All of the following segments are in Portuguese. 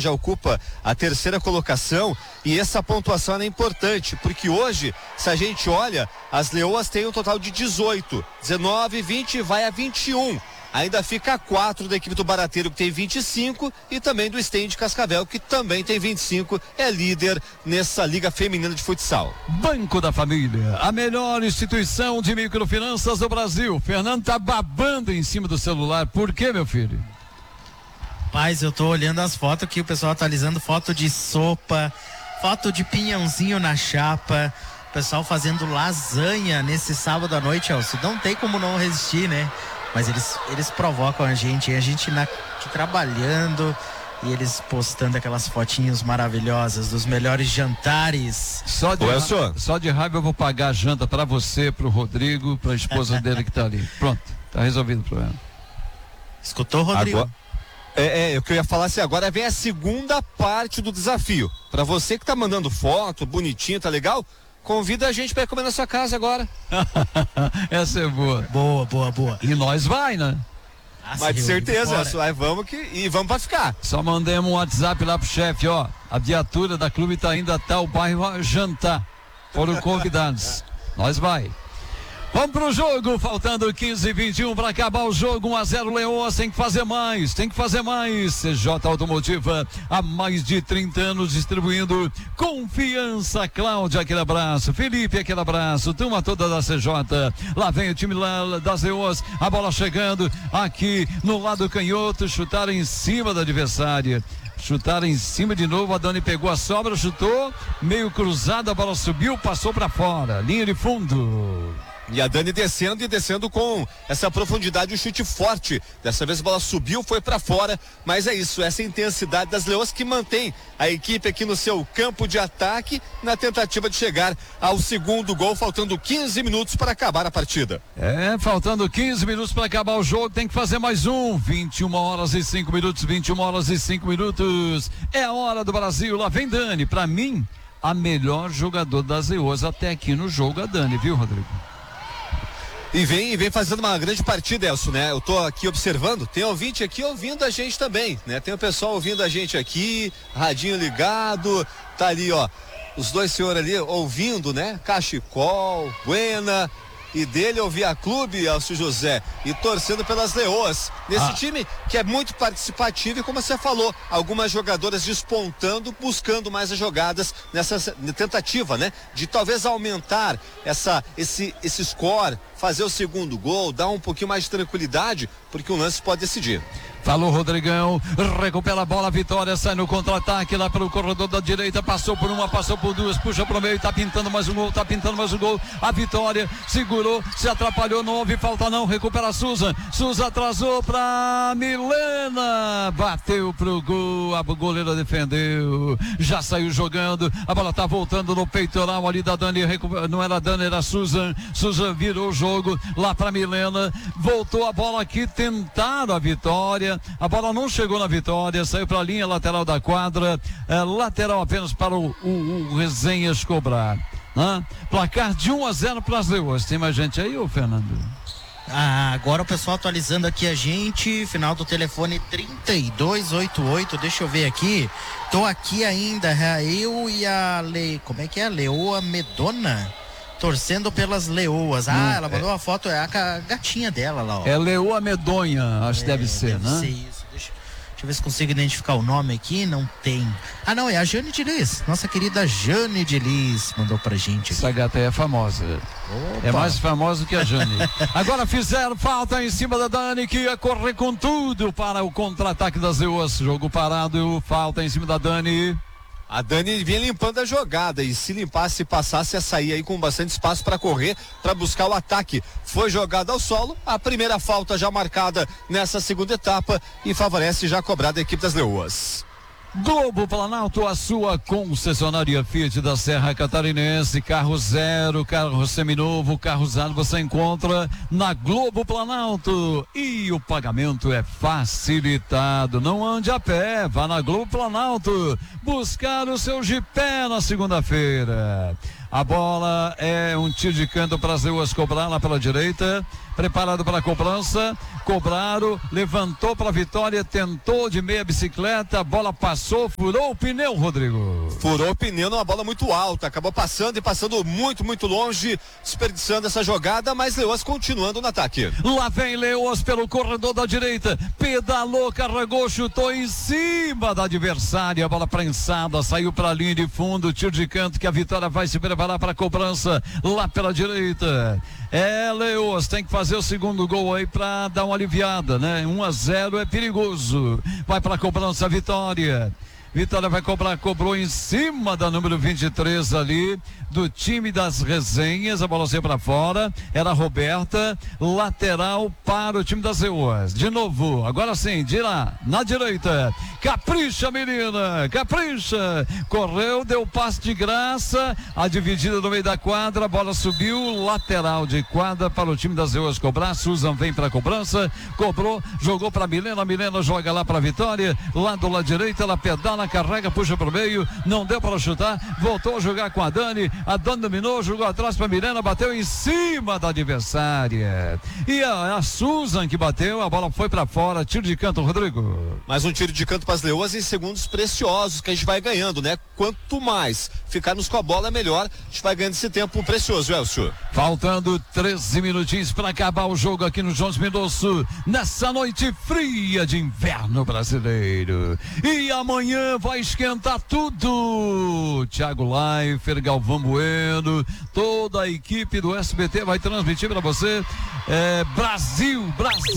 já ocupa a terceira colocação e essa pontuação é importante, porque hoje, se a gente olha, as Leoas têm um total de 18, 19, 20 vai a 21. Ainda fica a 4 da equipe do Barateiro, que tem 25, e também do Stand de Cascavel, que também tem 25, é líder nessa Liga Feminina de Futsal. Banco da Família, a melhor instituição de microfinanças do Brasil. Fernando tá babando em cima do celular. Por quê, meu filho? Rapaz, eu tô olhando as fotos aqui, o pessoal atualizando foto de sopa, foto de pinhãozinho na chapa, o pessoal fazendo lasanha nesse sábado à noite, Elcio. Não tem como não resistir, né? Mas eles provocam a gente aqui trabalhando e eles postando aquelas fotinhos maravilhosas dos melhores jantares. Só de raiva eu vou pagar a janta pra você, pro Rodrigo, pra esposa dele que tá ali. Pronto, tá resolvido o problema. Escutou, Rodrigo? Agora, o que eu ia falar assim, agora vem a segunda parte do desafio. Pra você que tá mandando foto, bonitinho, tá legal? Convida a gente pra ir comer na sua casa agora. Essa é boa. Boa. E nós vai, né? Mas de certeza, vamos pra ficar. Só mandemos um WhatsApp lá pro chefe, ó. A viatura da clube tá indo até o bairro jantar. Foram convidados. Nós vai. Vamos pro jogo, faltando 15:21 para acabar o jogo. 1-0 Leoas, tem que fazer mais. CJ Automotiva, há mais de 30 anos distribuindo confiança. Cláudia, aquele abraço. Felipe, aquele abraço. Turma toda da CJ. Lá vem o time lá das Leoas, a bola chegando aqui no lado canhoto, chutaram em cima da adversária. Chutaram em cima de novo, a Dani pegou a sobra, chutou, meio cruzada, a bola subiu, passou para fora, linha de fundo. E a Dani descendo com essa profundidade, um chute forte. Dessa vez a bola subiu, foi pra fora, mas é isso, essa intensidade das Leoas que mantém a equipe aqui no seu campo de ataque na tentativa de chegar ao segundo gol, faltando 15 minutos para acabar a partida. Faltando 15 minutos para acabar o jogo, tem que fazer mais um. 21 horas e 5 minutos. É a hora do Brasil, lá vem Dani. Pra mim, a melhor jogador das Leoas até aqui no jogo, a Dani, viu, Rodrigo? E vem fazendo uma grande partida, Elcio, né? Eu tô aqui observando, tem ouvinte aqui ouvindo a gente também, né? Tem o pessoal ouvindo a gente aqui, radinho ligado, tá ali, ó, os dois senhores ali ouvindo, né? Cachecol, Buena, e dele ouvir a clube, Elcio José, e torcendo pelas Leoas, nesse time que é muito participativo e, como você falou, algumas jogadoras despontando, buscando mais as jogadas nessa tentativa, né? De talvez aumentar esse score, fazer o segundo gol, dar um pouquinho mais de tranquilidade, porque o lance pode decidir. Falou, Rodrigão, recupera a bola, Vitória sai no contra-ataque lá pelo corredor da direita, passou por uma, passou por duas, puxa pro meio, tá pintando mais um gol, a Vitória segurou, se atrapalhou, não houve falta não, recupera a Susan atrasou pra Milena, bateu pro gol, a goleira defendeu, já saiu jogando, a bola tá voltando no peitoral ali da Dani, não era a Dani, era a Susan virou o jogo lá pra Milena, voltou a bola aqui, tentaram a Vitória, a bola não chegou na Vitória, saiu para a linha lateral da quadra, lateral apenas para o Resenhas cobrar, né? Placar de 1-0 para as Leoas. Tem mais gente aí, ô Fernando? Agora o pessoal atualizando aqui a gente, final do telefone 3288, deixa eu ver aqui, tô aqui ainda, eu e a como é que é? Leoa Medona? Torcendo pelas Leoas. Ela mandou uma foto, é a gatinha dela lá, ó. É Leoa Medonha, acho que deve ser, né? Deve ser isso. Deixa eu ver se consigo identificar o nome aqui, não tem. Não, é a Jane de Liz, nossa querida Jane de Liz, mandou pra gente aqui. Essa gata aí é famosa. Opa. É mais famosa que a Jane. Agora fizeram falta em cima da Dani, que ia correr com tudo para o contra-ataque das Leoas. Jogo parado, falta em cima da Dani. A Dani vinha limpando a jogada e se limpasse e passasse, ia sair aí com bastante espaço para correr, para buscar o ataque. Foi jogada ao solo, a primeira falta já marcada nessa segunda etapa e favorece já a cobrada a equipe das Leoas. Globo Planalto, a sua concessionária Fiat da Serra Catarinense, carro zero, carro seminovo, carro usado você encontra na Globo Planalto e o pagamento é facilitado, não ande a pé, vá na Globo Planalto buscar o seu Jeepé na segunda-feira. A bola é um tiro de canto para as Leoas cobrar lá pela direita. Preparado para a cobrança, cobraram, levantou para a Vitória, tentou de meia bicicleta, a bola passou, furou o pneu, Rodrigo. Furou o pneu numa bola muito alta, acabou passando e passando muito, muito longe, desperdiçando essa jogada, mas Leoas continuando no ataque. Lá vem Leoas pelo corredor da direita, pedalou, carregou, chutou em cima da adversária, a bola prensada, saiu para a linha de fundo, tiro de canto que a Vitória vai se preparar para a cobrança lá pela direita. Leoas tem que fazer o segundo gol aí para dar uma aliviada, né? 1-0 é perigoso. Vai para a cobrança, Vitória. Vitória vai cobrar, cobrou em cima da número 23 ali, do time das Resenhas, a bola saiu para fora, era a Roberta, lateral para o time das Leoas. De novo, agora sim, de lá, na direita, capricha menina, capricha, correu, deu passe de graça, a dividida no meio da quadra, a bola subiu, lateral de quadra para o time das Leoas cobrar, Susan vem para a cobrança, cobrou, jogou para Milena joga lá para a Vitória, lá do lado direito, ela pedala, carrega, puxa pro meio, não deu para chutar, voltou a jogar com a Dani dominou, jogou atrás para Milena, bateu em cima da adversária. E a Susan que bateu, a bola foi para fora, tiro de canto, Rodrigo. Mais um tiro de canto para as Leoas em segundos preciosos que a gente vai ganhando, né? Quanto mais ficarmos com a bola, melhor. A gente vai ganhando esse tempo precioso, Elcio. Faltando 13 minutinhos para acabar o jogo aqui no Jones Minosso, nessa noite fria de inverno brasileiro. E amanhã vai esquentar tudo. Thiago Leifert, Galvão Bueno, toda a equipe do SBT vai transmitir para você Brasil,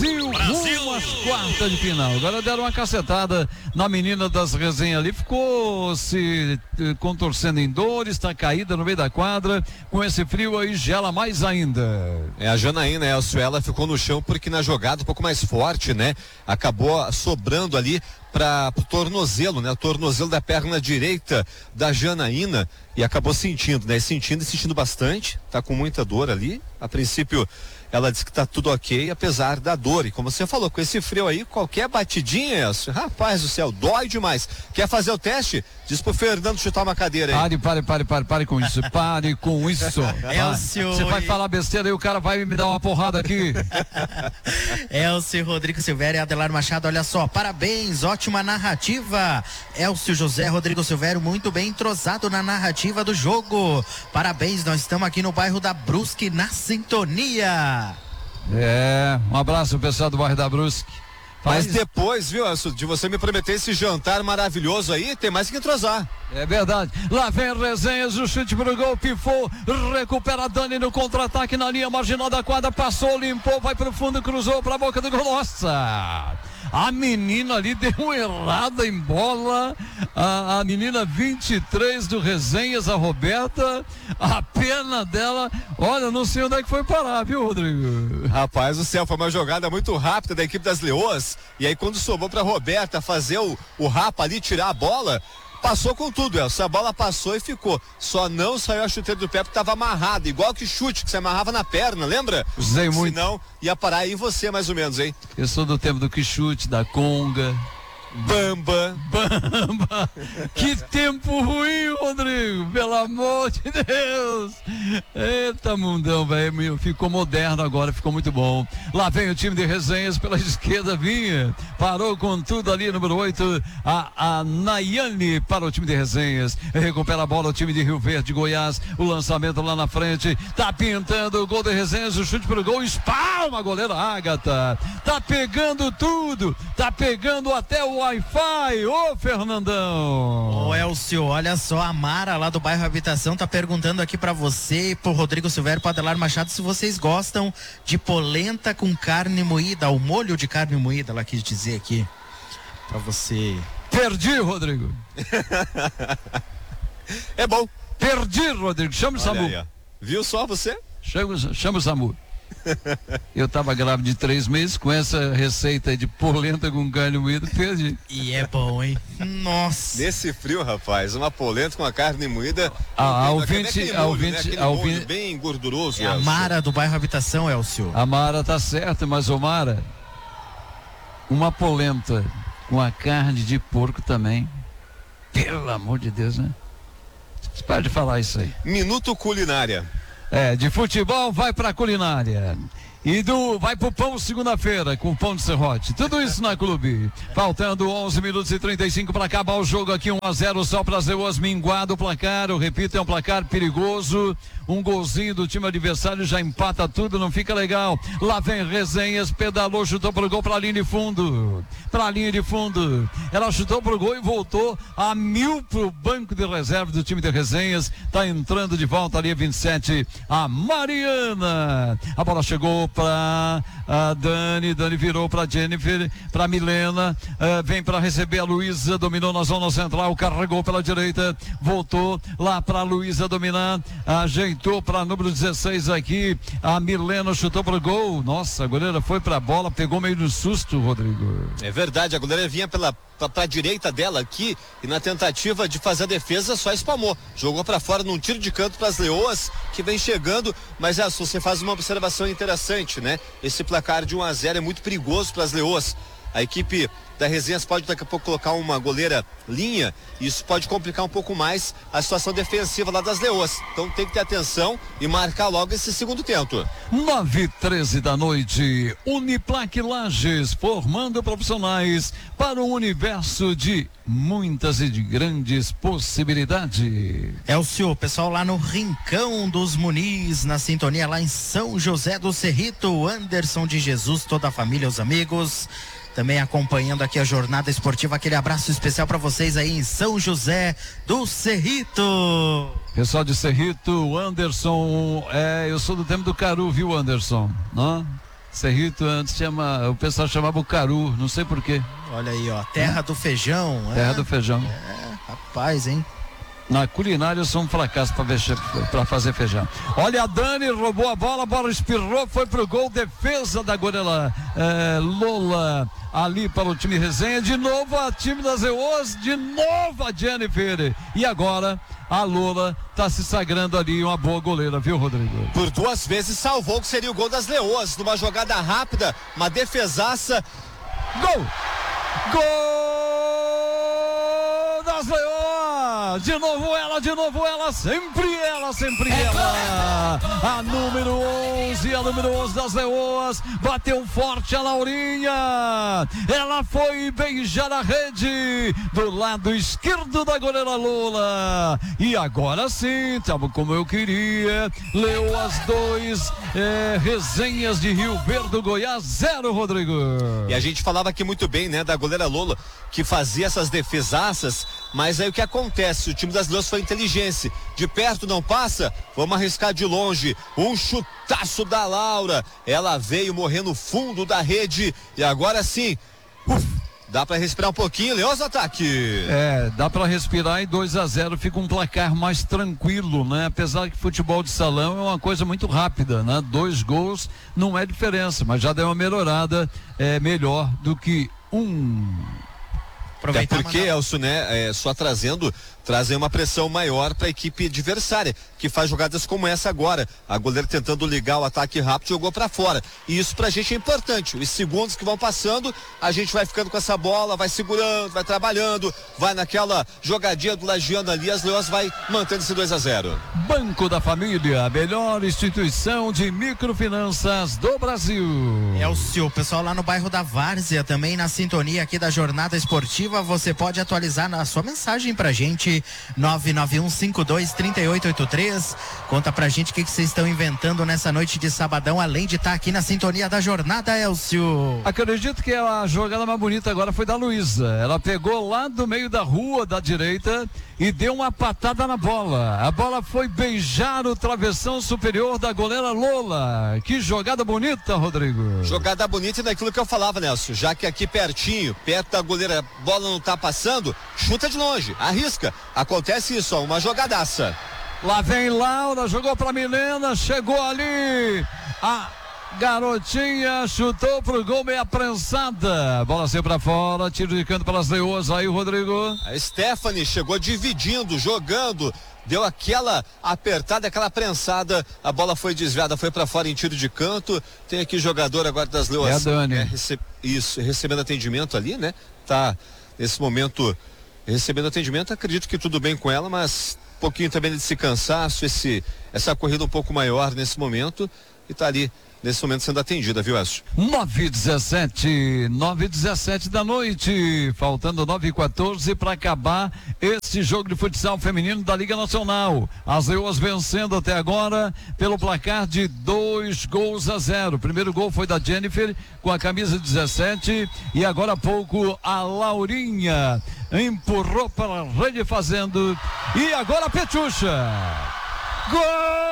rumo às quartas de final. Agora deram uma cacetada na menina das Resenhas ali, ficou se contorcendo em dores, está caída no meio da quadra, com esse frio aí gela mais ainda. A Janaína, Elcio, ela ficou no chão porque na jogada um pouco mais forte, né? Acabou sobrando ali para o tornozelo, né? O tornozelo da perna direita da Janaína e acabou sentindo, né? Sentindo bastante, tá com muita dor ali. A princípio ela disse que tá tudo ok, apesar da dor. E como você falou, com esse frio aí, qualquer batidinha, Elcio, rapaz do céu, dói demais. Quer fazer o teste? Diz pro Fernando chutar uma cadeira aí. Pare com isso, pare com isso. Elcio, você vai falar besteira e o cara vai me dar uma porrada aqui. Elcio, Rodrigo Silvério e Adelar Machado, olha só, parabéns, ótima narrativa. Elcio José, Rodrigo Silvério, muito bem entrosado na narrativa do jogo. Parabéns, nós estamos aqui no bairro da Brusque, na sintonia. Um abraço pessoal do bairro da Brusque. Mas depois, viu, de você me prometer esse jantar maravilhoso aí, tem mais que entrosar. É verdade. Lá vem Resenhas, o chute pro gol, pifou, recupera a Dani no contra-ataque na linha marginal da quadra, passou, limpou, vai pro fundo, cruzou pra boca do gol. Nossa! A menina ali deu uma errada em bola, a menina 23 do Resenhas, a Roberta, a perna dela, olha, não sei onde é que foi parar, viu, Rodrigo? Rapaz do céu, foi uma jogada muito rápida da equipe das Leoas, e aí quando sobrou pra Roberta fazer o rapa ali, tirar a bola, passou com tudo, Elcio. A bola passou e ficou. Só não saiu a chuteira do pé porque estava amarrada, igual que chute que você amarrava na perna, lembra? Usei muito. Senão ia parar aí você mais ou menos, hein? Eu sou do tempo do que chute, da conga. Bamba. Que tempo ruim, Rodrigo, pelo amor de Deus. Eita mundão, velho, ficou moderno agora, ficou muito bom. Lá vem o time de Resenhas pela esquerda, vinha, parou com tudo ali, número 8, a Nayane para o time de Resenhas, recupera a bola o time de Rio Verde, Goiás, o lançamento lá na frente, tá pintando o gol de Resenhas, o chute pro gol, espalma a goleira Ágata, tá pegando tudo, tá pegando até o Wi-Fi, ô Fernandão. Ô Elcio, olha só, a Mara lá do bairro Habitação tá perguntando aqui pra você e pro Rodrigo Silvério e pro Adelar Machado se vocês gostam de polenta com carne moída, o molho de carne moída, ela quis dizer aqui pra você. Perdi, Rodrigo. É bom. Perdi, Rodrigo, chama o Samu. Aí, viu só você? Chama o Samu. Eu tava grávida de 3 meses com essa receita de polenta com carne moída, perdi. E é bom, hein? Nossa. Nesse frio, rapaz, uma polenta com a carne moída. Molho bem gorduroso. É a Mara do bairro Habitação, Elcio. A Mara tá certa, mas ô Mara, uma polenta com a carne de porco também. Pelo amor de Deus, né? Você pode falar isso aí. Minuto Culinária. De futebol vai pra culinária. E vai pro pão segunda-feira com pão de serrote. Tudo isso na Clube. Faltando 11 minutos e 35 para acabar o jogo aqui. 1-0 só para as Leoas, minguado o placar. Eu repito, é um placar perigoso. Um golzinho do time adversário já empata tudo, não fica legal. Lá vem Resenhas, pedalou, chutou pro gol, pra linha de fundo. Ela chutou pro gol e voltou a 1000 pro banco de reserva do time de Resenhas. Tá entrando de volta ali a 27, a Mariana. A bola chegou pra Dani virou pra Jennifer, pra Milena, vem pra receber a Luísa, dominou na zona central, carregou pela direita, voltou lá pra Luísa dominar, ajeitou para número 16 aqui, a Milena chutou pro gol. Nossa, a goleira foi pra bola, pegou meio no susto, Rodrigo. É verdade, a goleira vinha pra direita dela aqui e na tentativa de fazer a defesa só espalmou, jogou pra fora num tiro de canto pras Leoas que vem chegando, mas você faz uma observação interessante, né? Esse placar de 1-0 é muito perigoso pras Leoas. A equipe da Resenhas pode daqui a pouco colocar uma goleira linha, e isso pode complicar um pouco mais a situação defensiva lá das Leoas. Então tem que ter atenção e marcar logo esse segundo tempo. 9h13 da noite, Uniplac Lages, formando profissionais para um universo de muitas e de grandes possibilidades. O pessoal lá no Rincão dos Muniz, na sintonia lá em São José do Cerrito, Anderson de Jesus, toda a família, os amigos, também acompanhando aqui a jornada esportiva. Aquele abraço especial para vocês aí em São José do Cerrito. Pessoal de Cerrito, Anderson, eu sou do tempo do Caru, viu, Anderson? Não? Cerrito antes o pessoal chamava o Caru, não sei porquê. Olha aí, ó, terra do feijão. Terra do feijão. Rapaz, hein? Na culinária eu sou um fracasso para fazer feijão. Olha, a Dani roubou a bola espirrou, foi pro gol, defesa da goleira Lola ali para o time Resenha, de novo a time das Leoas, de novo a Jennifer, e agora a Lola tá se sagrando ali uma boa goleira, viu, Rodrigo? Por 2 vezes salvou o que seria o gol das Leoas, numa jogada rápida, uma defesaça. Gol das Leoas! De novo ela, sempre ela. A número 11 das Leoas, bateu forte a Laurinha. Ela foi beijar a rede do lado esquerdo da goleira Lola. E agora sim, tava como eu queria. Leoas 2, Resenhas de Rio Verde, Goiás 0, Rodrigo. E a gente falava aqui muito bem, né, da goleira Lola, que fazia essas defesaças, mas aí o que acontece? O time das Leoas foi inteligência. De perto não passa, vamos arriscar de longe. Um chutaço da Laura. Ela veio morrer no fundo da rede. E agora sim, dá pra respirar um pouquinho, Leoas, ataque. Dá pra respirar, e 2-0 fica um placar mais tranquilo, né? Apesar que futebol de salão é uma coisa muito rápida, né? 2 gols não é diferença, mas já deu uma melhorada, melhor do que Até porque, Elcio, né, só trazem uma pressão maior para a equipe adversária, que faz jogadas como essa agora. A goleira tentando ligar o ataque rápido, jogou para fora. E isso pra gente é importante. Os segundos que vão passando, a gente vai ficando com essa bola, vai segurando, vai trabalhando, vai naquela jogadinha do Lagiano ali, as Leoas vai mantendo esse 2-0. Banco da Família, a melhor instituição de microfinanças do Brasil. O pessoal lá no bairro da Várzea, também na sintonia aqui da jornada esportiva. Você pode atualizar a sua mensagem pra gente, 991523883. Conta pra gente o que vocês estão inventando nessa noite de sabadão, além de estar aqui na sintonia da jornada, Elcio. Acredito que a jogada mais bonita agora foi da Luísa. Ela pegou lá do meio da rua da direita e deu uma patada na bola. A bola foi beijar o travessão superior da goleira Lola. Que jogada bonita, Rodrigo. Jogada bonita, e daquilo que eu falava, Nelson, já que aqui pertinho, perto da goleira, a bola não tá passando, chuta de longe, arrisca. Acontece isso, uma jogadaça. Lá vem Laura, jogou pra Milena, chegou ali a garotinha, chutou pro gol, meia prensada, bola saiu pra fora, tiro de canto pelas Leoas, aí o Rodrigo. A Stephanie chegou dividindo, jogando, deu aquela apertada, aquela prensada, a bola foi desviada, foi pra fora em tiro de canto. Tem aqui jogador agora das Leoas. É a Dani. Recebendo atendimento ali, né? Tá nesse momento recebendo atendimento. Acredito que tudo bem com ela, mas um pouquinho também desse cansaço, essa corrida um pouco maior nesse momento, e tá ali nesse momento sendo atendida, viu, Elcio? 9h17 da noite, faltando 9h14 para acabar este jogo de futsal feminino da Liga Nacional. As Leoas vencendo até agora pelo placar de 2-0. O primeiro gol foi da Jennifer com a camisa 17 e agora há pouco a Laurinha empurrou para a rede fazendo, e agora a Petucha. Gol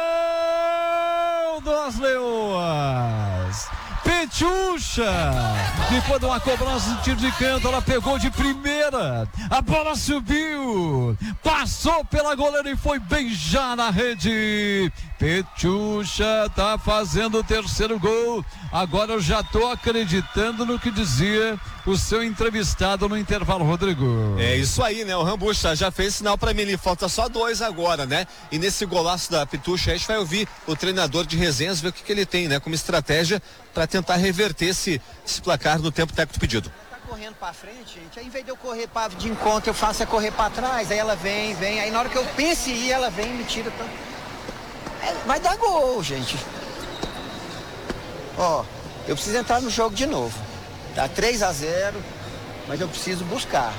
das Leoas! Petucha, depois de uma cobrança de tiro de canto, ela pegou de primeira, a bola subiu, passou pela goleira e foi beijar na rede. Petucha tá fazendo o terceiro gol. Agora eu já tô acreditando no que dizia o seu entrevistado no intervalo, Rodrigo. É isso aí, né? O Rambucha já fez sinal pra mim ali, falta só 2 agora, né? E nesse golaço da Petucha, a gente vai ouvir o treinador de Resenhas, ver o que ele tem, né? Como estratégia para tentar reverter esse placar no tempo técnico pedido. Tá correndo pra frente, gente, aí em vez de eu correr de encontro, eu faço é correr pra trás, aí ela vem, aí na hora que eu penso em ir, ela vem e me tira. Vai dar gol, gente. Ó, eu preciso entrar no jogo de novo. Tá 3-0, mas eu preciso buscar.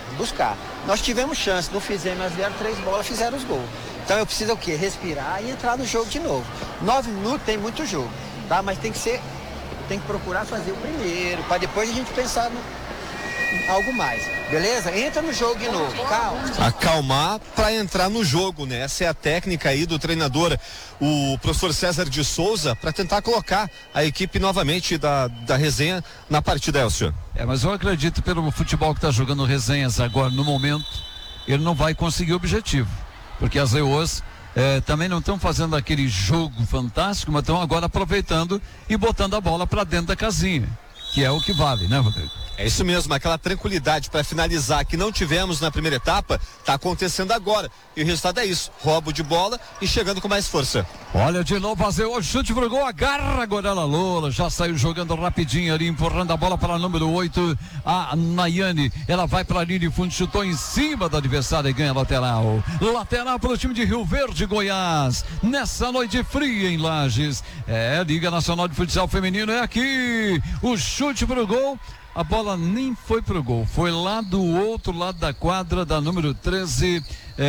Nós tivemos chance, não fizemos, mas vieram 3 bolas, fizeram os gols. Então eu preciso o quê? Respirar e entrar no jogo de novo. 9 minutos tem muito jogo, tá? Mas tem que procurar fazer o primeiro, para depois a gente pensar em algo mais. Beleza? Entra no jogo de novo, calma. Acalmar para entrar no jogo, né? Essa é a técnica aí do treinador, o professor César de Souza, para tentar colocar a equipe novamente da Resenha na partida, Elcio. Mas eu acredito pelo futebol que está jogando Resenhas agora, no momento, ele não vai conseguir o objetivo, porque as Leoas também não estão fazendo aquele jogo fantástico, mas estão agora aproveitando e botando a bola para dentro da casinha, que é o que vale, né, Rodrigo? É isso mesmo, aquela tranquilidade para finalizar que não tivemos na primeira etapa, tá acontecendo agora. E o resultado é isso, roubo de bola e chegando com mais força. Olha de novo, fazer o chute pro gol, agarra agora a Lola, já saiu jogando rapidinho ali, empurrando a bola para a número 8, a Nayane, ela vai para a linha de fundo, chutou em cima do adversário e ganha lateral. Lateral para o time de Rio Verde, Goiás, nessa noite fria em Lages. Liga Nacional de Futsal Feminino é aqui, o chute pro gol. A bola nem foi pro gol, foi lá do outro lado da quadra, da número 13,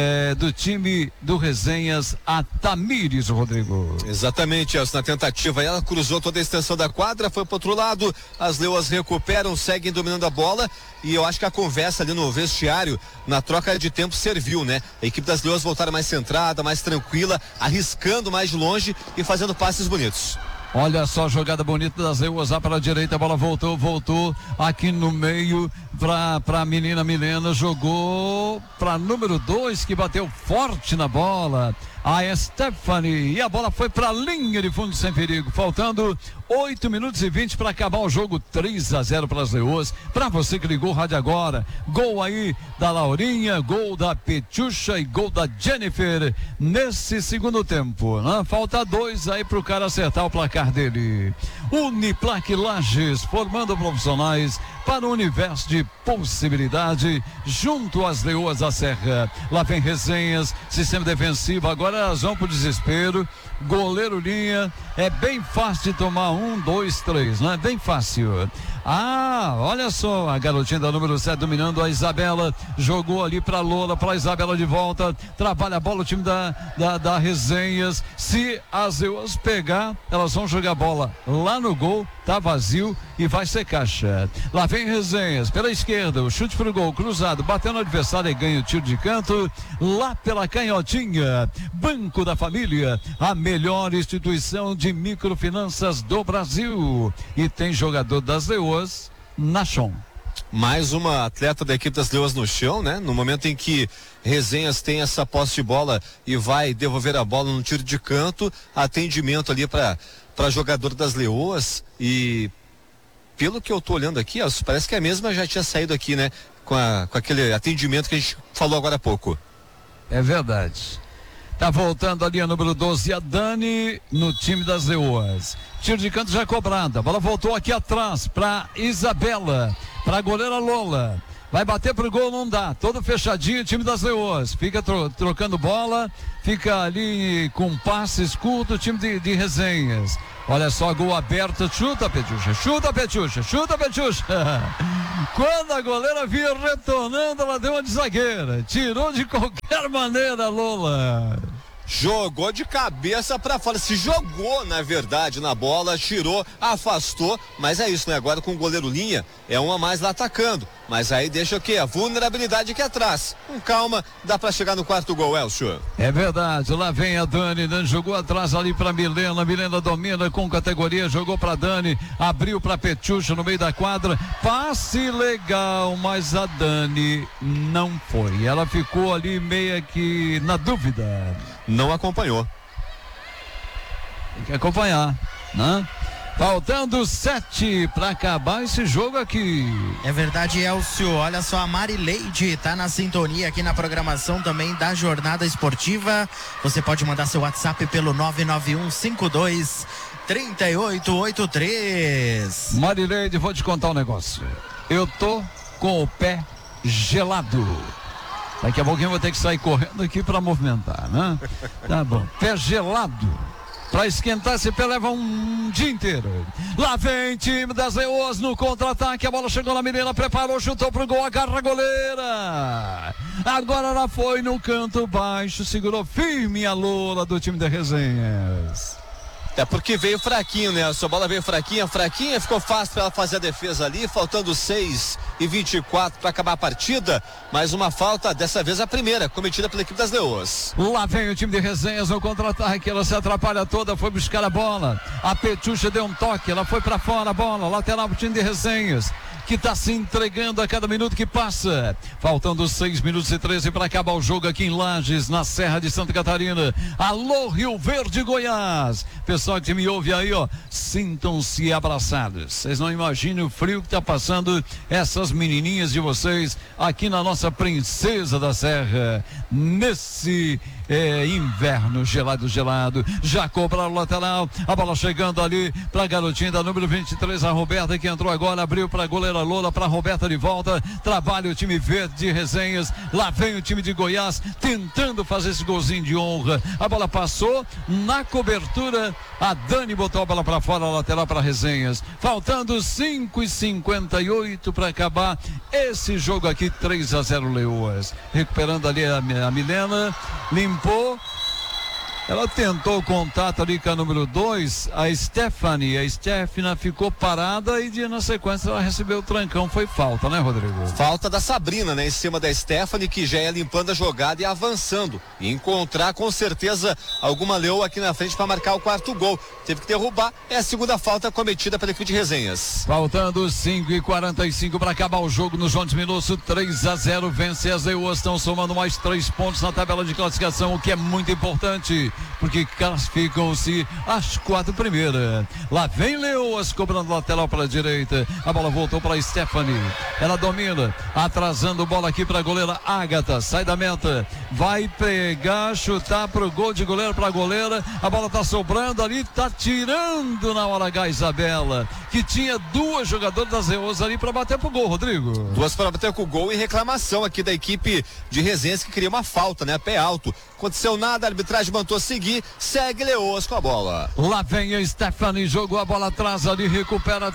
do time do Resenhas, a Tamires, Rodrigo. Exatamente, Elcio, na tentativa ela cruzou toda a extensão da quadra, foi pro outro lado, as Leoas recuperam, seguem dominando a bola, e eu acho que a conversa ali no vestiário, na troca de tempo, serviu, né? A equipe das Leoas voltaram mais centrada, mais tranquila, arriscando mais de longe e fazendo passes bonitos. Olha só a jogada bonita das Leoas lá para a direita, a bola voltou aqui no meio para a menina Milena, jogou para número 2 que bateu forte na bola, a Stephanie, e a bola foi para a linha de fundo sem perigo, faltando 8 minutos e 20 para acabar o jogo, 3-0 para as Leoas. Para você que ligou o rádio agora, gol aí da Laurinha, gol da Petucha e gol da Jennifer nesse segundo tempo, né? Falta 2 aí pro cara acertar o placar dele. Uniplac Lages, formando profissionais para o universo de possibilidade, junto às Leoas da Serra. Lá vem Resenhas, sistema defensivo, agora elas vão pro desespero, goleiro linha, é bem fácil de tomar 1, 2, 3, não é bem fácil. Olha só, a garotinha da número 7 dominando, a Isabela, jogou ali pra Lola, pra Isabela de volta, trabalha a bola o time da Resenhas. Se as Leoas pegar, elas vão jogar a bola lá no gol, tá vazio e vai ser caixa. Lá vem Resenhas, pela esquerda, o chute pro gol, cruzado, bateu no adversário e ganha o tiro de canto, lá pela canhotinha. Banco da Família, a melhor instituição de microfinanças do Brasil, e tem jogador das Leoas na chão. Mais uma atleta da equipe das Leoas no chão, né? No momento em que Resenhas tem essa posse de bola e vai devolver a bola no tiro de canto, atendimento ali para jogador das Leoas, e pelo que eu tô olhando aqui, parece que a mesma já tinha saído aqui, né? Com aquele atendimento que a gente falou agora há pouco. É verdade. Tá voltando ali a número 12, a Dani, no time das Leoas. Tiro de canto já cobrado. A bola voltou aqui atrás para Isabela, para a goleira Lola. Vai bater pro gol, não dá. Todo fechadinho o time das Leoas. Fica trocando bola, fica ali com passes curtos o time de Resenhas. Olha só, gol aberto. Chuta, Petiuxa. Chuta, Petiuxa. Chuta, Petiuxa. Quando a goleira vinha retornando, ela deu uma de zagueira. Tirou de qualquer maneira, Lola. Jogou de cabeça pra fora, se jogou na verdade na bola, tirou, afastou, mas é isso, né? Agora com o goleiro linha, é um a mais lá atacando, mas aí deixa o quê? A vulnerabilidade aqui atrás. Com calma, dá pra chegar no quarto gol, Elcio. É verdade, lá vem a Dani jogou atrás ali pra Milena domina com categoria, jogou pra Dani, abriu pra Petiuxa no meio da quadra, passe legal, mas a Dani não foi, ela ficou ali meio que na dúvida. Não acompanhou. Tem que acompanhar, né? Faltando 7 para acabar esse jogo aqui. É verdade, Elcio. Olha só, a Marileide tá na sintonia aqui na programação também da Jornada Esportiva. Você pode mandar seu WhatsApp pelo 991523883. Marileide, vou te contar um negócio. Eu tô com o pé gelado. Daqui a pouquinho eu vou ter que sair correndo aqui para movimentar, né? Tá bom. Pé gelado. Pra esquentar esse pé leva um dia inteiro. Lá vem time das Leoas no contra-ataque. A bola chegou na Milena, preparou, chutou pro gol, agarra a goleira. Agora ela foi no canto baixo, segurou firme a Lola do time de Resenhas. É porque veio fraquinho, né? A sua bola veio fraquinha, ficou fácil para ela fazer a defesa ali, faltando 6:24 para acabar a partida. Mais uma falta, dessa vez a primeira, cometida pela equipe das Leoas. Lá vem o time de Resenhas no contra-ataque, ela se atrapalha toda, foi buscar a bola. A Petiuxa deu um toque, ela foi para fora a bola, lateral pro time de Resenhas, que está se entregando a cada minuto que passa. Faltando 6 minutos e 13 para acabar o jogo aqui em Lages, na Serra de Santa Catarina. Alô, Rio Verde, Goiás. Pessoal que me ouve aí, ó, sintam-se abraçados. Vocês não imaginam o frio que está passando essas menininhas de vocês aqui na nossa Princesa da Serra, nesse inverno gelado. Já cobra o lateral, a bola chegando ali para a garotinha da número 23, a Roberta, que entrou agora, abriu para a goleira Lola, para a Roberta de volta, trabalha o time verde de Resenhas. Lá vem o time de Goiás tentando fazer esse golzinho de honra. A bola passou na cobertura, a Dani botou a bola para fora, a lateral para Resenhas. Faltando 5:58 para acabar esse jogo aqui, 3-0 Leoas. Recuperando ali a Milena, limpou. Ela tentou o contato ali com a número 2, a Stephanie. A Stephanie ficou parada e na sequência ela recebeu o trancão. Foi falta, né, Rodrigo? Falta da Sabrina, né? Em cima da Stephanie, que já ia limpando a jogada e avançando. E encontrar com certeza alguma leoa aqui na frente para marcar o quarto gol. Teve que derrubar. É a segunda falta cometida pela equipe de Resenhas. Faltando 5:45 para acabar o jogo no João de Minosso. 3-0 vence as Leoas. Estão somando mais 3 pontos na tabela de classificação, o que é muito importante, porque classificam-se as 4 primeiras. Lá vem Leoas cobrando lateral para a direita. A bola voltou para Stephanie. Ela domina, atrasando bola aqui para a goleira Ágata. Sai da meta, vai pegar, chutar para o gol de goleiro para a goleira. A bola está sobrando ali, está tirando na hora H Isabela, que tinha 2 jogadoras das Leoas ali para bater pro gol, Rodrigo. 2 para bater com o gol e reclamação aqui da equipe de Resenhas, que queria uma falta, né? Pé alto. Aconteceu nada, a arbitragem mandou seguir, segue Leoas com a bola. Lá vem a Stephanie, jogou a bola atrás ali, recupera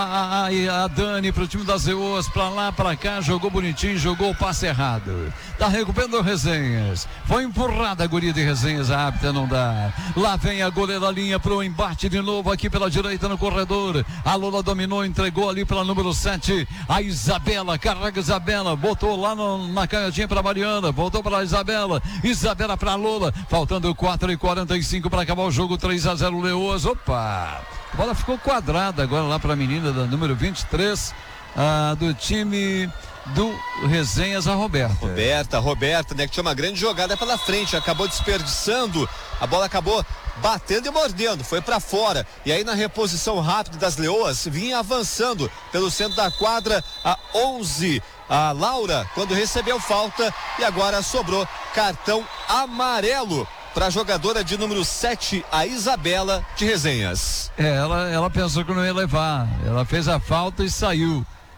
a Dani pro time das Leoas, pra lá, pra cá, jogou bonitinho, jogou o passe errado. Tá recuperando o Resenhas. Foi empurrada a guria de Resenhas, a árbitra não dá. Lá vem a goleira linha pro embate de novo aqui pela direita no corredor. A Lola dominou, entregou ali pela número 7, a Isabela, carrega Isabela, botou lá na canhotinha pra Mariana, voltou pra Isabela pra Lola, faltando 4:45 para acabar o jogo, 3-0 Leoas. Opa, a bola ficou quadrada agora lá para a menina da número 23, do time do Resenhas, a Roberta, né, que tinha uma grande jogada pela frente, acabou desperdiçando, a bola acabou batendo e mordendo, foi para fora, e aí na reposição rápida das Leoas, vinha avançando pelo centro da quadra, a 11, a Laura, quando recebeu falta, e agora sobrou cartão amarelo para a jogadora de número 7, a Isabela de Resenhas. Ela pensou que não ia levar, ela fez a falta e saiu.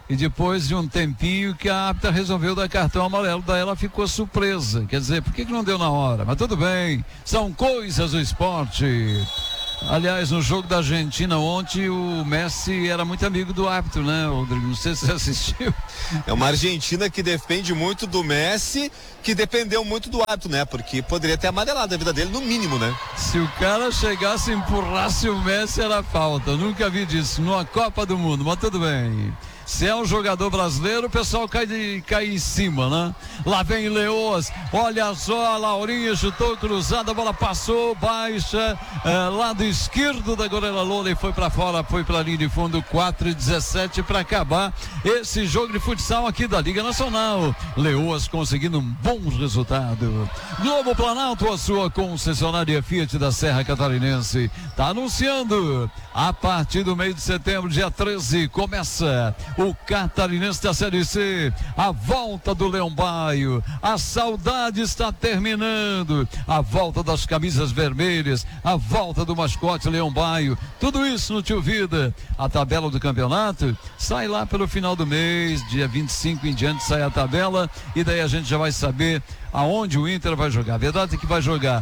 e depois de um tempinho que a árbitra resolveu dar cartão amarelo, daí ela ficou surpresa. Quer dizer, por que não deu na hora? Mas tudo bem, são coisas do esporte. Aliás, no jogo da Argentina ontem, o Messi era muito amigo do árbitro, né, Rodrigo? Não sei se você assistiu. É uma Argentina que depende muito do Messi, que dependeu muito do árbitro, né? Porque poderia ter amarelado a vida dele, no mínimo, né? Se o cara chegasse e empurrasse o Messi, era falta. Eu nunca vi disso numa Copa do Mundo, mas tudo bem. Se é um jogador brasileiro, o pessoal cai em cima, né? Lá vem Leoas, olha só, a Laurinha chutou cruzada, a bola passou, baixa, lado esquerdo da goleira Lola e foi pra fora, foi pra linha de fundo, 4:17 para acabar esse jogo de futsal aqui da Liga Nacional. Leoas conseguindo um bom resultado. Globo Planalto, a sua concessionária Fiat da Serra Catarinense, tá anunciando, a partir do mês de setembro, dia 13, começa o Catarinense da Série C, a volta do Leão Baio, a saudade está terminando, a volta das camisas vermelhas, a volta do mascote Leão Baio, tudo isso no Tio Vida. A tabela do campeonato sai lá pelo final do mês, dia 25 em diante sai a tabela, e daí a gente já vai saber aonde o Inter vai jogar. A verdade é que vai jogar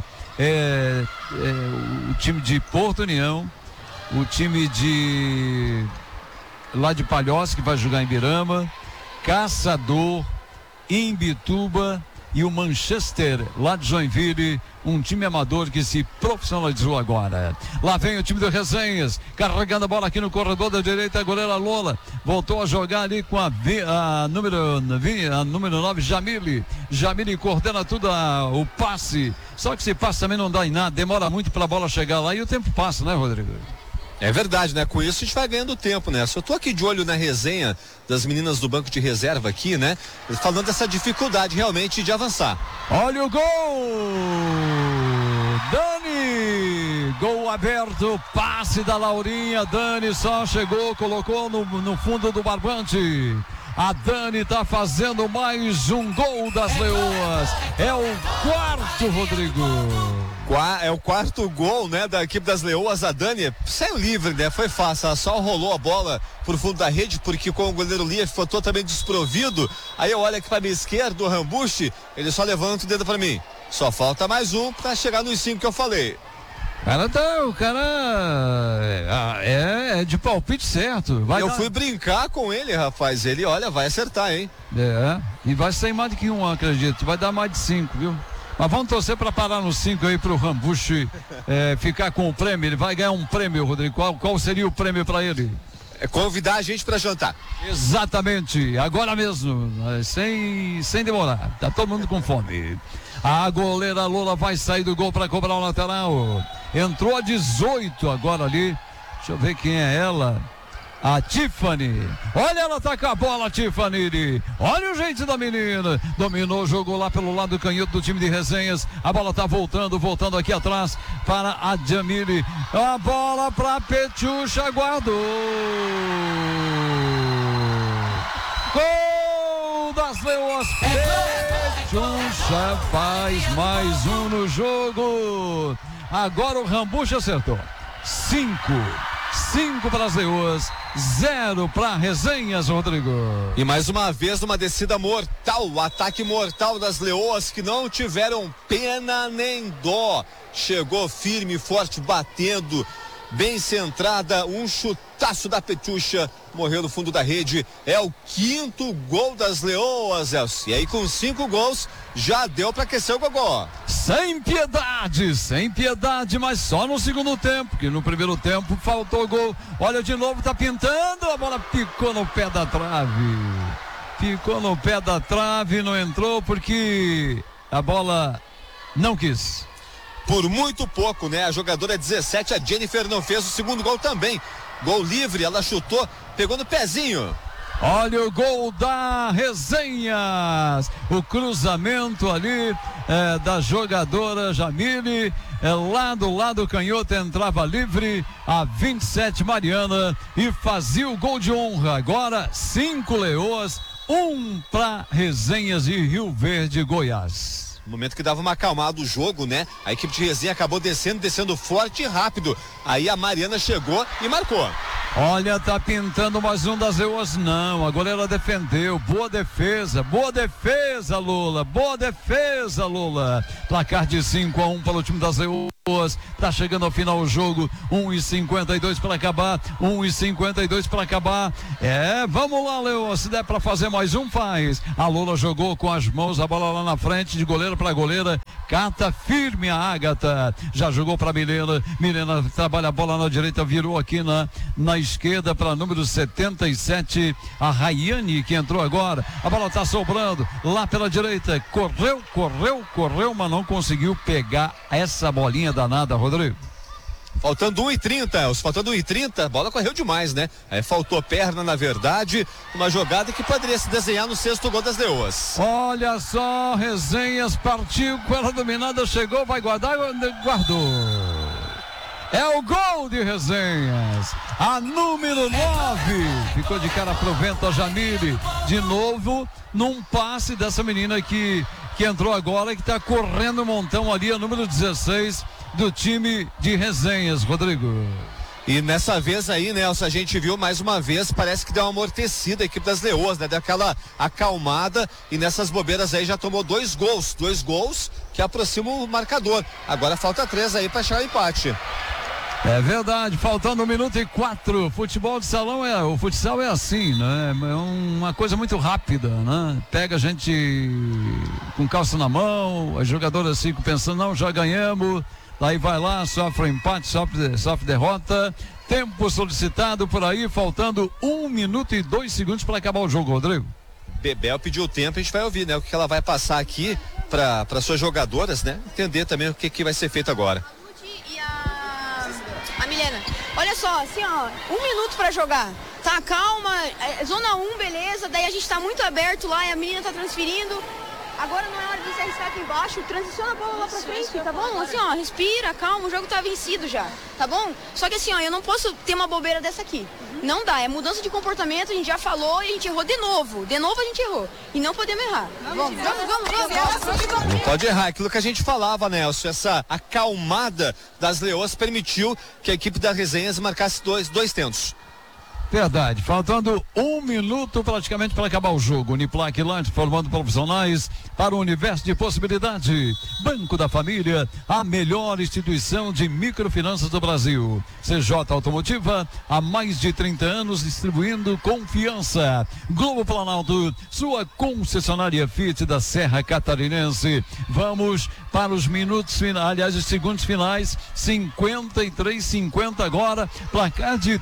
o time de Porto União, o time de lá de Palhoça, que vai jogar em Birama, Caçador, Imbituba e o Manchester, lá de Joinville, um time amador que se profissionalizou agora. Lá vem o time do Resenhas, carregando a bola aqui no corredor da direita, a goleira Lola, voltou a jogar ali com a número 9, Jamile. Jamile coordena tudo, o passe, só que esse passe também não dá em nada, demora muito para a bola chegar lá e o tempo passa, né, Rodrigo? É verdade, né? Com isso a gente vai ganhando tempo, né? Se eu tô aqui de olho na resenha das meninas do banco de reserva aqui, né? Falando dessa dificuldade realmente de avançar. Olha o gol! Dani! Gol aberto, passe da Laurinha, Dani só chegou, colocou no fundo do barbante. A Dani tá fazendo mais um gol das Leoas. É o quarto, Rodrigo. É o quarto gol, né, da equipe das Leoas. A Dani saiu livre, né? Foi fácil, ela só rolou a bola pro fundo da rede, porque com o goleiro Lia ficou totalmente desprovido. Aí eu olho aqui pra minha esquerda, o Rambuchi, ele só levanta o dedo pra mim. Só falta mais um pra chegar nos 5 que eu falei. O cara é de palpite certo. Fui brincar com ele, rapaz. Ele, olha, vai acertar, hein? E vai sair mais do que um, acredito. Vai dar mais de 5, viu? Mas vamos torcer para parar no 5 aí pro Rambuchi ficar com o prêmio. Ele vai ganhar um prêmio, Rodrigo. Qual seria o prêmio para ele? É convidar a gente para jantar. Exatamente, agora mesmo, sem demorar. Tá todo mundo com fome. A goleira Lola vai sair do gol para cobrar o lateral. Entrou a 18 agora ali. Deixa eu ver quem é ela. A Tiffany. Olha, ela tá com a bola, Tiffany. Olha o jeito da menina. Dominou, jogou lá pelo lado canhoto do time de Resenhas. A bola tá voltando aqui atrás para a Jamile. A bola pra Petiucha, guardou. Gol das Leoas. Petiucha faz mais um no jogo. Agora o Rambucha acertou. 5 para as Leoas, 0 para Resenhas, Rodrigo. E mais uma vez uma descida mortal, o ataque mortal das Leoas, que não tiveram pena nem dó. Chegou firme, forte, batendo, bem centrada, um chutaço da Petiucha, morreu no fundo da rede. É o 5º gol das Leoas, Elcio. E aí com 5 gols já deu para aquecer o gogó. Sem piedade, mas só no segundo tempo, porque no primeiro tempo faltou gol. Olha de novo, tá pintando, a bola picou no pé da trave, não entrou porque a bola não quis. Por muito pouco, né? A jogadora 17, a Jennifer, não fez o segundo gol também. Gol livre, ela chutou, pegou no pezinho. Olha o gol da Resenhas, o cruzamento ali da jogadora Jamile, lá do lado canhoto, entrava livre a 27 Mariana e fazia o gol de honra. Agora 5 Leoas, 1 para Resenhas e Rio Verde, Goiás. no momento que dava uma acalmada o jogo, né? A equipe de Resenha acabou descendo forte e rápido. Aí a Mariana chegou e marcou. Olha, tá pintando mais um das Leoas, não, a goleira defendeu, boa defesa, Lula, boa defesa, Lula. Placar de 5-1 para o time das Leoas, tá chegando ao final o jogo, 1:52 para acabar, 1:52 para acabar. Vamos lá, Leoas, se der para fazer mais um, faz. A Lula jogou com as mãos, a bola lá na frente, de goleira para goleira, cata firme a Ágata, já jogou para Milena trabalha a bola na direita, virou aqui na esquerda para número 77, a Rayane, que entrou agora. A bola tá sobrando lá pela direita. Correu, mas não conseguiu pegar essa bolinha danada, Rodrigo. Faltando 1:30, Elcio, faltando 1:30, a bola correu demais, né? Aí faltou perna, na verdade, uma jogada que poderia se desenhar no 6º gol das Leoas. Olha só, Resenhas partiu com ela dominada, chegou, vai guardar, guardou. É o gol de Resenhas, a número 9, ficou de cara pro vento a Jamile, de novo num passe dessa menina que entrou agora, que tá correndo um montão ali, a número 16 do time de Resenhas, Rodrigo. E nessa vez aí, Nelson, a gente viu mais uma vez, parece que deu uma amortecida a equipe das Leoas, né? Deu aquela acalmada e nessas bobeiras aí já tomou dois gols que aproximam o marcador. Agora falta 3 aí para chegar o empate. É verdade, faltando 1:04. Futebol de salão o futsal é assim, né? É uma coisa muito rápida, né? Pega a gente com calça na mão, as jogadoras ficam pensando, não, já ganhamos, daí vai lá, sofre empate, sofre derrota, tempo solicitado por aí, faltando 1 minuto e 2 segundos para acabar o jogo, Rodrigo. Bebel pediu tempo, a gente vai ouvir, né? O que ela vai passar aqui para suas jogadoras, né? Entender também o que vai ser feito agora. A Milena, olha só, assim ó, 1 minuto pra jogar, tá, calma, zona 1, beleza, daí a gente tá muito aberto lá e a menina tá transferindo, agora não é hora de se arriscar aqui embaixo, transiciona a bola lá pra frente, tá bom? Assim ó, respira, calma, o jogo tá vencido já, tá bom? Só que assim ó, eu não posso ter uma bobeira dessa aqui, não dá, é mudança de comportamento, a gente já falou e a gente errou de novo a gente errou, e não podemos errar. Vamos. Não pode errar, aquilo que a gente falava, Nelson, essa acalmada das Leoas permitiu que a equipe da Resenhas marcasse dois tentos. Verdade, faltando 1 minuto praticamente para acabar o jogo. Uniplac Light formando profissionais para o universo de possibilidade. Banco da Família, a melhor instituição de microfinanças do Brasil. CJ Automotiva, há mais de 30 anos distribuindo confiança. Globo Planalto, sua concessionária Fiat da Serra Catarinense. Vamos para os minutos finais, aliás, os segundos finais, 53-50 agora, placar de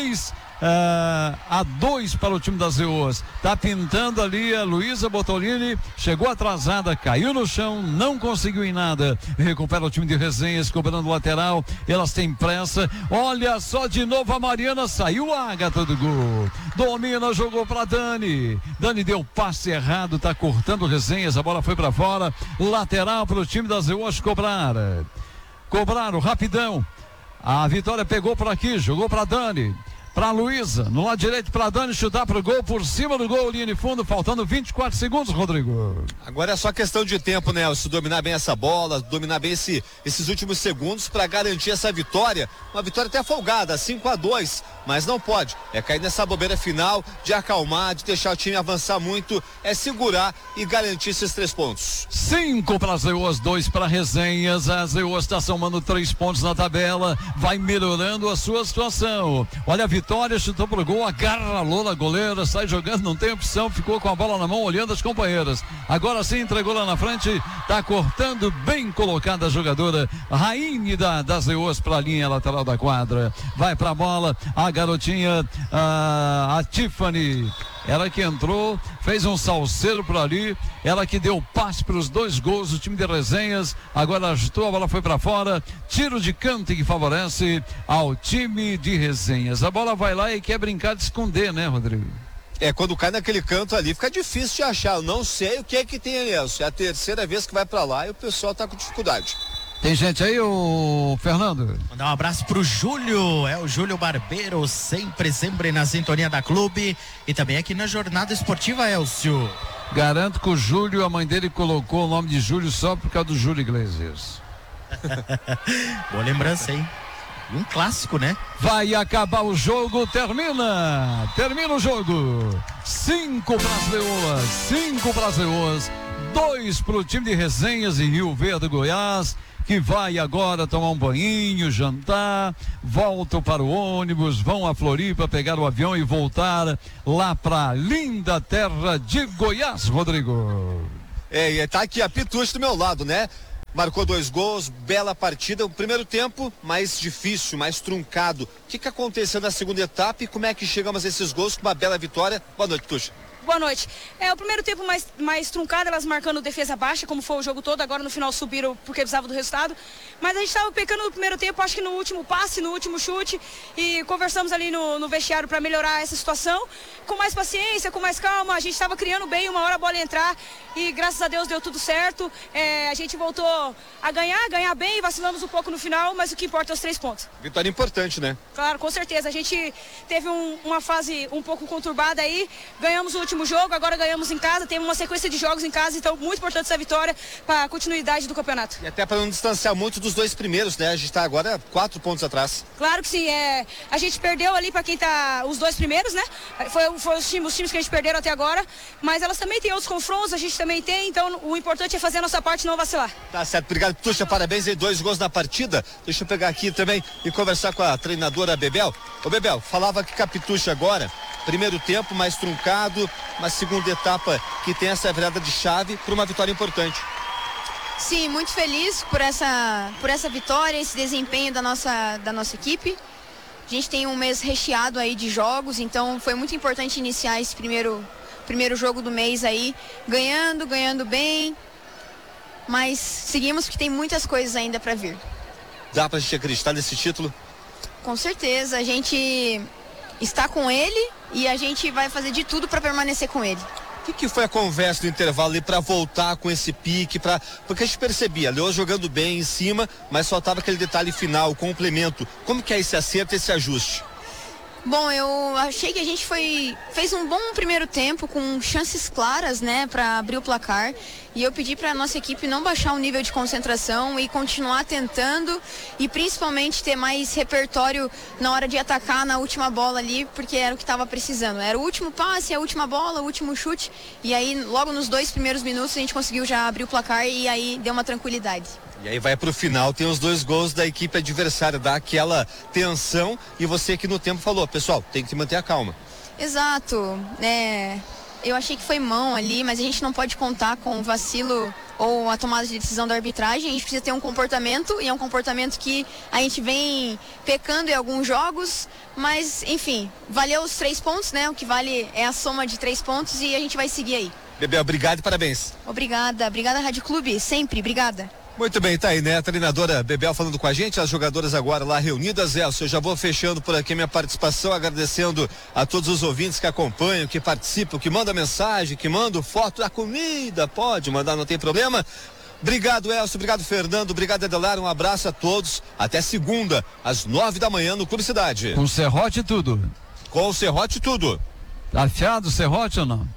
3-2 para o time das Leoas. Tá pintando ali a Luísa Botolini, chegou atrasada, caiu no chão, não conseguiu em nada. Recupera o time de Resenhas, cobrando lateral. Elas têm pressa. Olha só de novo a Mariana, saiu a Ágata do gol. Domina, jogou para Dani. Dani deu passe errado, tá cortando Resenhas, a bola foi para fora. Lateral para o time das Leoas cobraram rapidão. A Vitória pegou por aqui, jogou para Dani. Para Luísa, no lado direito para Dani, chutar para o gol, por cima do gol, linha de fundo, faltando 24 segundos, Rodrigo. Agora é só questão de tempo, né? Se dominar bem essa bola, dominar bem esses últimos segundos para garantir essa vitória. Uma vitória até folgada, 5-2, mas não pode. É cair nessa bobeira final, de acalmar, de deixar o time avançar muito, é segurar e garantir esses 3 pontos. 5 para as Leoas, 2 para Resenhas. As Leoas está somando 3 pontos na tabela, vai melhorando a sua situação. Olha a Vitória, chutou pro gol, agarra a Lola, goleira, sai jogando, não tem opção, ficou com a bola na mão, olhando as companheiras. Agora sim, entregou lá na frente, tá cortando, bem colocada a jogadora Raine das Leoas para a linha lateral da quadra. Vai pra bola, a garotinha, a Tiffany. Ela que entrou, fez um salseiro por ali, ela que deu passe para os 2 gols do time de Resenhas, agora ajustou, a bola foi para fora, tiro de canto que favorece ao time de Resenhas. A bola vai lá e quer brincar de esconder, né, Rodrigo? Quando cai naquele canto ali, fica difícil de achar. Eu não sei o que é que tem ali, Nelson. É a 3ª vez que vai para lá e o pessoal tá com dificuldade. Tem gente aí, o Fernando? Mandar um abraço pro Júlio, o Júlio Barbeiro, sempre na sintonia da clube e também aqui na Jornada Esportiva, Elcio. Garanto que o Júlio, a mãe dele colocou o nome de Júlio só por causa do Júlio Iglesias. Boa lembrança, hein? Um clássico, né? Vai acabar o jogo, termina o jogo. 5 para as Leoas, 2 para o time de Resenhas e Rio Verde, Goiás, que vai agora tomar um banhinho, jantar, voltam para o ônibus, vão a Floripa pegar o avião e voltar lá para a linda terra de Goiás, Rodrigo. E tá aqui a Pitucha do meu lado, né? Marcou 2 gols, bela partida. O primeiro tempo mais difícil, mais truncado. O que aconteceu na segunda etapa e como é que chegamos a esses gols com uma bela vitória? Boa noite, Pitucha. Boa noite. O primeiro tempo mais truncado, elas marcando defesa baixa, como foi o jogo todo. Agora no final subiram porque precisavam do resultado. Mas a gente estava pecando no primeiro tempo, acho que no último passe, no último chute. E conversamos ali no vestiário para melhorar essa situação. Com mais paciência, com mais calma. A gente estava criando bem, uma hora a bola ia entrar. E graças a Deus deu tudo certo. A gente voltou a ganhar bem. Vacilamos um pouco no final, mas o que importa é os 3 pontos. Vitória importante, né? Claro, com certeza. A gente teve uma fase um pouco conturbada aí. Ganhamos o último jogo, agora ganhamos em casa, temos uma sequência de jogos em casa, então muito importante essa vitória para a continuidade do campeonato. E até para não distanciar muito dos 2 primeiros, né? A gente está agora 4 pontos atrás. Claro que sim, a gente perdeu ali para quem tá os 2 primeiros, né? Foi os times que a gente perderam até agora, mas elas também têm outros confrontos, a gente também tem, então o importante é fazer a nossa parte e não vacilar. Tá certo, obrigado, Pitucha, parabéns aí, 2 gols na partida. Deixa eu pegar aqui também e conversar com a treinadora Bebel. Ô Bebel, falava aqui com a Pitucha agora. Primeiro tempo mais truncado, uma segunda etapa que tem essa virada de chave para uma vitória importante. Sim, muito feliz por essa vitória, esse desempenho da nossa equipe. A gente tem um mês recheado aí de jogos, então foi muito importante iniciar esse primeiro jogo do mês aí, ganhando bem, mas seguimos porque tem muitas coisas ainda para vir. Dá pra gente acreditar nesse título? Com certeza, a gente está com ele e a gente vai fazer de tudo para permanecer com ele. O que foi a conversa do intervalo ali para voltar com esse pique? Porque a gente percebia, Leoa jogando bem em cima, mas faltava aquele detalhe final, o complemento. Como que é esse acerto, esse ajuste? Bom, eu achei que a gente fez um bom primeiro tempo com chances claras, né, para abrir o placar. E eu pedi para a nossa equipe não baixar o nível de concentração e continuar tentando e principalmente ter mais repertório na hora de atacar na última bola ali, porque era o que estava precisando. Era o último passe, a última bola, o último chute. E aí, logo nos 2 primeiros minutos, a gente conseguiu já abrir o placar e aí deu uma tranquilidade. E aí vai pro final, tem os 2 gols da equipe adversária, dá aquela tensão e você que no tempo falou, pessoal, tem que manter a calma. Exato, eu achei que foi mão ali, mas a gente não pode contar com o vacilo ou a tomada de decisão da arbitragem, a gente precisa ter um comportamento e é um comportamento que a gente vem pecando em alguns jogos, mas enfim, valeu os 3 pontos, né? O que vale é a soma de 3 pontos e a gente vai seguir aí. Bebel, obrigado e parabéns. Obrigada Rádio Clube, sempre, obrigada. Muito bem, tá aí, né? A treinadora Bebel falando com a gente, as jogadoras agora lá reunidas. Eu já vou fechando por aqui minha participação, agradecendo a todos os ouvintes que acompanham, que participam, que mandam mensagem, que mandam foto da comida, pode mandar, não tem problema. Obrigado, Elcio, obrigado, Fernando, obrigado, Adelar, um abraço a todos. Até segunda, às 9 da manhã no Clube Cidade. Com serrote e tudo. Com o serrote tudo. Tá afiado o serrote ou não?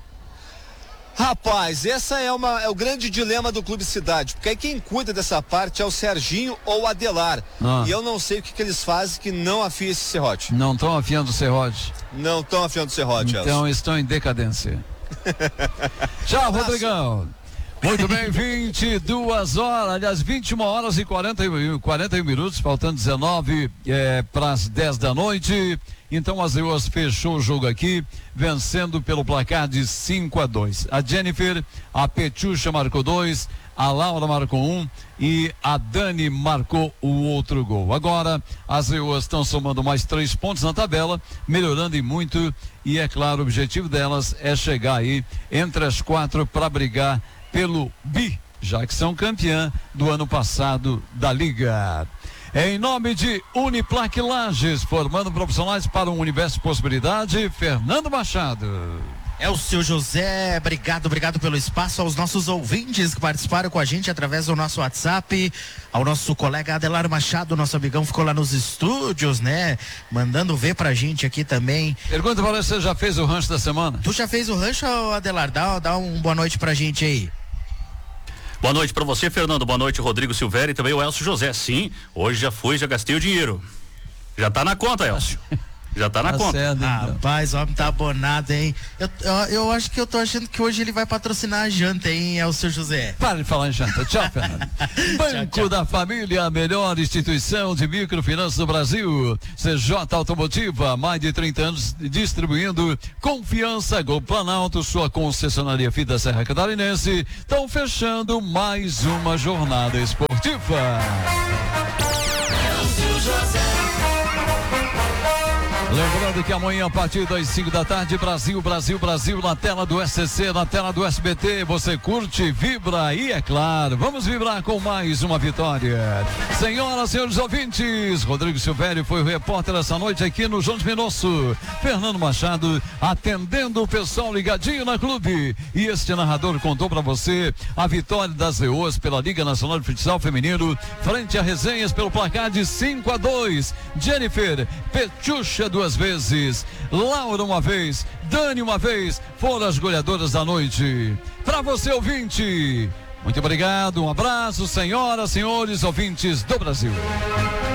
Rapaz, essa é o grande dilema do Clube Cidade, porque aí quem cuida dessa parte é o Serginho ou o Adelar. E eu não sei o que eles fazem que não afia esse serrote. Não estão afiando o serrote. Não estão afiando o serrote, então estão em decadência. Tchau, Rodrigão. Muito bem, 22 horas, aliás, 21 horas e 41 minutos, faltando 19 para as 10 da noite. Então as Leoas fechou o jogo aqui, vencendo pelo placar de 5-2. A Jennifer, a Petucha marcou 2, a Laura marcou 1 e a Dani marcou o outro gol. Agora as Leoas estão somando mais 3 pontos na tabela, melhorando e muito, e é claro, o objetivo delas é chegar aí entre as 4 para brigar pelo bi, já que são campeã do ano passado da Liga. Em nome de Uniplac Lages, formando profissionais para um universo de possibilidade, Fernando Machado. É o seu José, obrigado pelo espaço, aos nossos ouvintes que participaram com a gente através do nosso WhatsApp, ao nosso colega Adelar Machado, nosso amigão ficou lá nos estúdios, né, mandando ver pra gente aqui também. Pergunta para você, já fez o rancho da semana? Tu já fez o rancho, Adelar? Dá um boa noite pra gente aí. Boa noite pra você, Fernando, boa noite, Rodrigo Silvério e também o Elcio José. Sim, hoje já gastei o dinheiro. Já tá na conta, Elcio. Já tá na conta. Certo, então. Rapaz, o homem tá abonado, hein? Eu acho que eu tô achando que hoje ele vai patrocinar a janta, hein, Elcio José? Para de falar em janta. Tchau, Fernando. Banco tchau. da Família, a melhor instituição de microfinanças do Brasil. CJ Automotiva, mais de 30 anos distribuindo confiança. Gol Planalto, sua concessionaria Fita Serra Catarinense. Estão fechando mais uma jornada esportiva. Lembrando que amanhã, a partir das 5 da tarde, Brasil, na tela do SCC, na tela do SBT, você curte, vibra e, é claro, vamos vibrar com mais uma vitória. Senhoras e senhores ouvintes, Rodrigo Silvério foi o repórter essa noite aqui no Jones Minosso. Fernando Machado atendendo o pessoal ligadinho na clube. E este narrador contou pra você a vitória das Leoas pela Liga Nacional de Futsal Feminino, frente a Resenhas pelo placar de 5-2. Jennifer Petucha duas vezes, Laura uma vez, Dani uma vez, foram as goleadoras da noite. Para você, ouvinte, muito obrigado, um abraço, senhoras, senhores, ouvintes do Brasil.